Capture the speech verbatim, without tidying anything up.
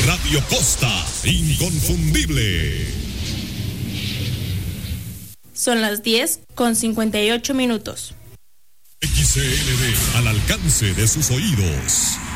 Radio Costa, inconfundible. Son las diez con cincuenta y ocho minutos. X C L D, al alcance de sus oídos.